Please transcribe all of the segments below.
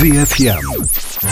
VFM.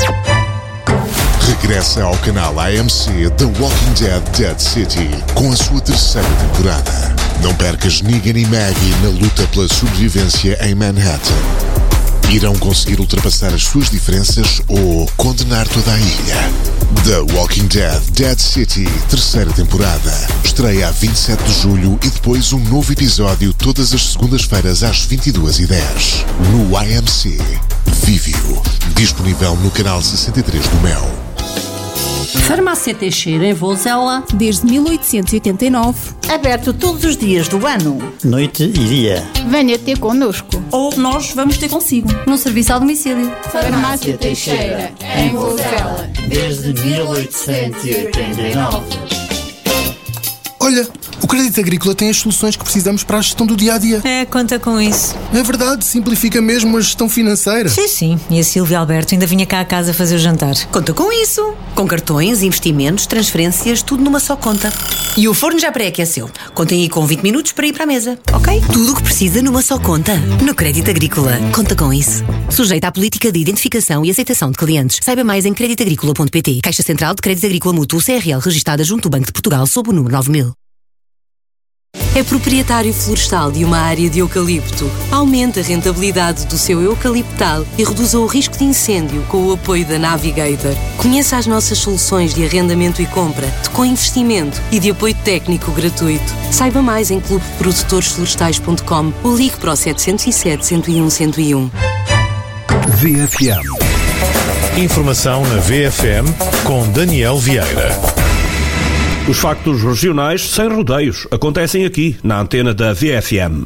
Regressa ao canal AMC The Walking Dead City com a sua terceira temporada. Não percas Negan e Maggie na luta pela sobrevivência em Manhattan. Irão conseguir ultrapassar as suas diferenças ou condenar toda a ilha? The Walking Dead City, terceira temporada. Estreia a 27 de julho e depois um novo episódio todas as segundas-feiras às 22h10. No AMC. Vive-o. Disponível no canal 63 do Mel. Farmácia Teixeira, em Vozela, desde 1889. Aberto todos os dias do ano. Noite e dia. Venha ter connosco. Ou nós vamos ter consigo. No serviço ao domicílio. Farmácia Teixeira, em Vozela, desde 1889. Olha, o Crédito Agrícola tem as soluções que precisamos para a gestão do dia-a-dia. Conta com isso. É verdade, simplifica mesmo a gestão financeira. Sim. E a Silvia Alberto ainda vinha cá a casa fazer o jantar. Conta com isso. Com cartões, investimentos, transferências, tudo numa só conta. E o forno já pré-aqueceu. Contem aí com 20 minutos para ir para a mesa, ok? Tudo o que precisa numa só conta. No Crédito Agrícola. Conta com isso. Sujeita à política de identificação e aceitação de clientes. Saiba mais em creditagricola.pt. Caixa Central de Crédito Agrícola Mútuo CRL, registada junto ao Banco de Portugal sob o número 9000. É proprietário florestal de uma área de eucalipto. Aumente a rentabilidade do seu eucaliptal e reduza o risco de incêndio com o apoio da Navigator. Conheça as nossas soluções de arrendamento e compra, de co-investimento e de apoio técnico gratuito. Saiba mais em clubeprodutoresflorestais.com ou ligue para o 707 101 101. VFM. Informação na VFM com Daniel Vieira. Os factos regionais sem rodeios acontecem aqui, na antena da VFM.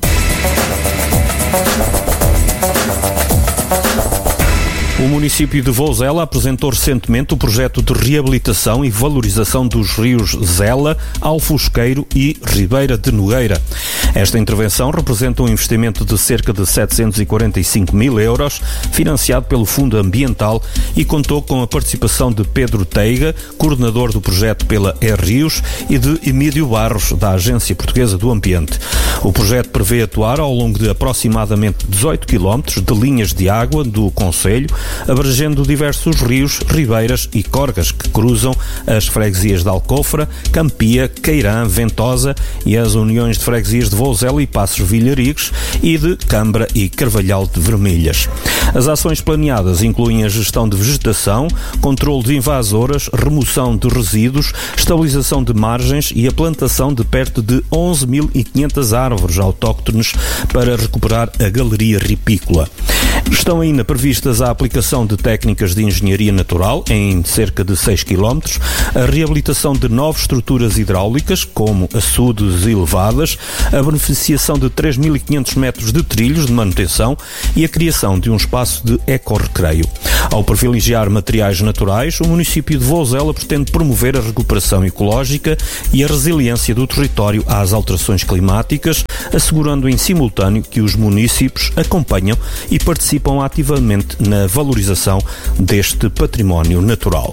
O município de Vozela apresentou recentemente o projeto de reabilitação e valorização dos rios Zela, Alfosqueiro e Ribeira de Nogueira. Esta intervenção representa um investimento de cerca de 745 mil euros, financiado pelo Fundo Ambiental, e contou com a participação de Pedro Teiga, coordenador do projeto pela E-Rios, e de Emílio Barros, da Agência Portuguesa do Ambiente. O projeto prevê atuar ao longo de aproximadamente 18 km de linhas de água do concelho, abrangendo diversos rios, ribeiras e corgas que cruzam as freguesias de Alcofra, Campia, Queirã, Ventosa e as uniões de freguesias de Vozela e Passos Vilharigos e de Cambra e Carvalhal de Vermelhas. As ações planeadas incluem a gestão de vegetação, controle de invasoras, remoção de resíduos, estabilização de margens e a plantação de perto de 11.500 árvores autóctones para recuperar a galeria ripícola. Estão ainda previstas a aplicação de técnicas de engenharia natural em cerca de 6 km, a reabilitação de 9 estruturas hidráulicas, como açudes e levadas, a beneficiação de 3.500 metros de trilhos de manutenção e a criação de um espaço de ecorrecreio. Ao privilegiar materiais naturais, o município de Vozela pretende promover a recuperação ecológica e a resiliência do território às alterações climáticas, assegurando em simultâneo que os municípios acompanham e participam ativamente na valorização deste património natural.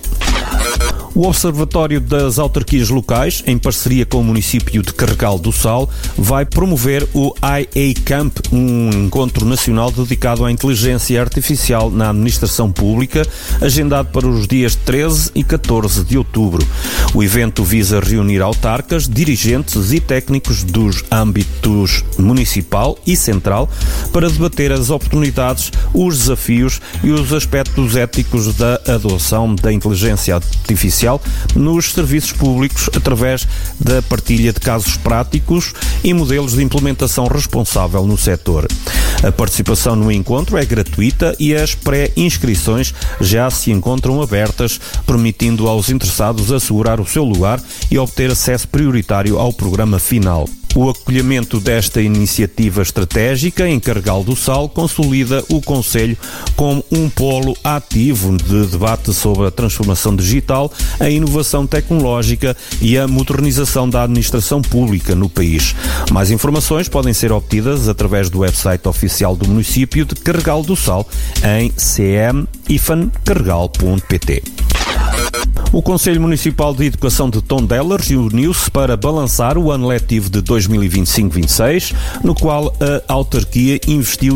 O Observatório das Autarquias Locais, em parceria com o município de Carregal do Sal, vai promover o IA Camp, um encontro nacional dedicado à inteligência artificial na administração pública, agendado para os dias 13 e 14 de outubro. O evento visa reunir autarcas, dirigentes e técnicos dos âmbitos municipal e central para debater as oportunidades, os desafios e os aspectos éticos da adoção da inteligência artificial nos serviços públicos através da partilha de casos práticos e modelos de implementação responsável no setor. A participação no encontro é gratuita e as pré-inscrições já se encontram abertas, permitindo aos interessados assegurar o seu lugar e obter acesso prioritário ao programa final. O acolhimento desta iniciativa estratégica em Carregal do Sal consolida o concelho como um polo ativo de debate sobre a transformação digital, a inovação tecnológica e a modernização da administração pública no país. Mais informações podem ser obtidas através do website oficial do município de Carregal do Sal em cm-carregal.pt. O Conselho Municipal de Educação de Tondela reuniu-se para balançar o ano letivo de 2025-26, no qual a autarquia investiu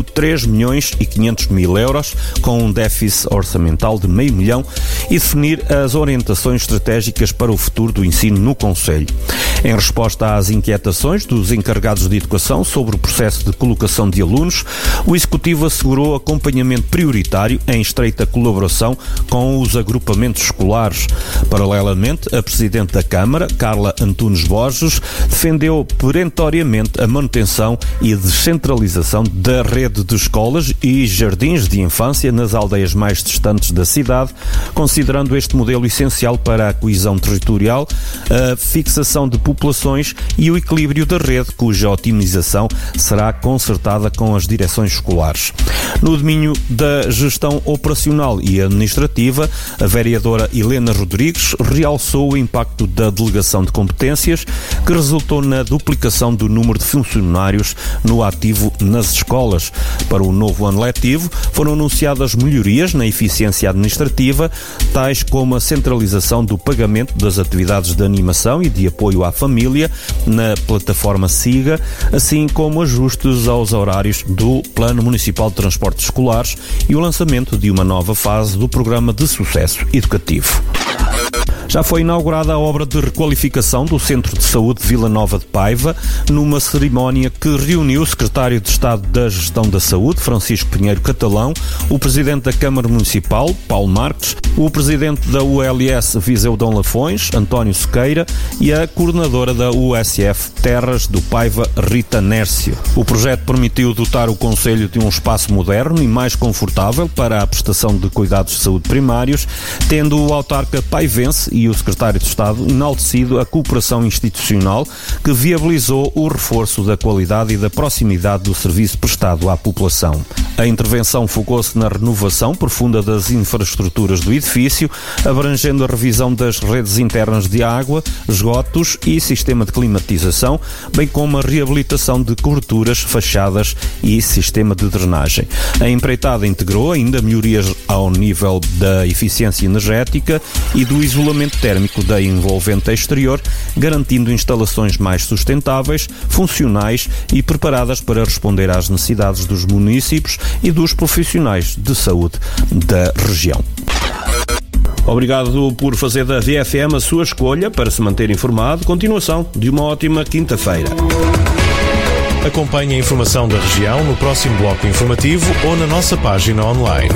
3.500.000 euros, com um déficit orçamental de $500 mil, e definir as orientações estratégicas para o futuro do ensino no Conselho. Em resposta às inquietações dos encarregados de educação sobre o processo de colocação de alunos, o Executivo assegurou acompanhamento prioritário em estreita colaboração com os agrupamentos escolares. Paralelamente, a Presidente da Câmara, Carla Antunes Borges, defendeu perentoriamente a manutenção e descentralização da rede de escolas e jardins de infância nas aldeias mais distantes da cidade, considerando este modelo essencial para a coesão territorial, a fixação de populações e o equilíbrio da rede, cuja otimização será concertada com as direções escolares. No domínio da gestão operacional e administrativa, a vereadora Helena Rodrigues realçou o impacto da delegação de competências, que resultou na duplicação do número de funcionários no ativo nas escolas. Para o novo ano letivo, foram anunciadas melhorias na eficiência administrativa, tais como a centralização do pagamento das atividades de animação e de apoio à família na plataforma SIGA, assim como ajustes aos horários do Plano Municipal de Transportes Escolares e o lançamento de uma nova fase do Programa de Sucesso Educativo. Já foi inaugurada a obra de requalificação do Centro de Saúde de Vila Nova de Paiva, numa cerimónia que reuniu o Secretário de Estado da Gestão da Saúde, Francisco Pinheiro Catalão, o Presidente da Câmara Municipal, Paulo Marques, o Presidente da ULS Viseu Dom Lafões, António Sequeira, e a Coordenadora da USF Terras do Paiva, Rita Nércio. O projeto permitiu dotar o Concelho de um espaço moderno e mais confortável para a prestação de cuidados de saúde primários, tendo o autarca paivense e o Secretário de Estado enaltecido a cooperação institucional que viabilizou o reforço da qualidade e da proximidade do serviço prestado à população. A intervenção focou-se na renovação profunda das infraestruturas do edifício, abrangendo a revisão das redes internas de água, esgotos e sistema de climatização, bem como a reabilitação de coberturas, fachadas e sistema de drenagem. A empreitada integrou ainda melhorias ao nível da eficiência energética e do isolamento térmico da envolvente exterior, garantindo instalações mais sustentáveis, funcionais e preparadas para responder às necessidades dos municípios e dos profissionais de saúde da região. Obrigado por fazer da VFM a sua escolha para se manter informado. Continuação de uma ótima quinta-feira. Acompanhe a informação da região no próximo bloco informativo ou na nossa página online.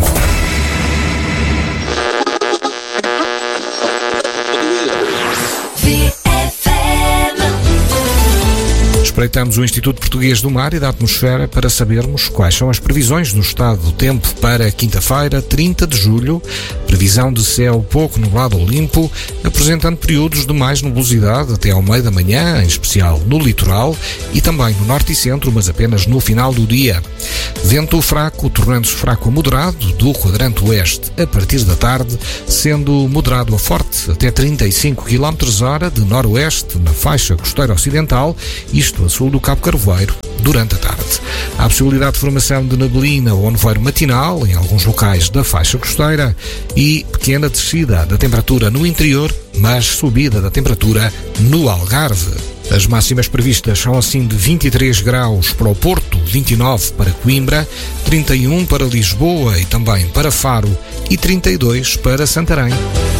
Espreitamos o Instituto Português do Mar e da Atmosfera para sabermos quais são as previsões do estado do tempo para quinta-feira, 30 de julho. Previsão de céu pouco nublado ou limpo, apresentando períodos de mais nebulosidade até ao meio da manhã, em especial no litoral e também no norte e centro, mas apenas no final do dia. Vento fraco, tornando-se fraco a moderado do quadrante oeste a partir da tarde, sendo moderado a forte até 35 km/h de noroeste na faixa costeira ocidental, isto a sul do Cabo Carvoeiro, durante a tarde. Há a possibilidade de formação de neblina ou nevoeiro matinal em alguns locais da faixa costeira e pequena descida da temperatura no interior, mas subida da temperatura no Algarve. As máximas previstas são assim de 23 graus para o Porto, 29 para Coimbra, 31 para Lisboa e também para Faro e 32 para Santarém.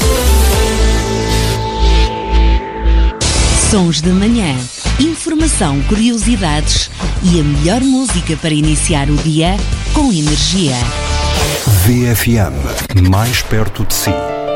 Sons da manhã. Informação, curiosidades e a melhor música para iniciar o dia com energia. VFM, mais perto de si.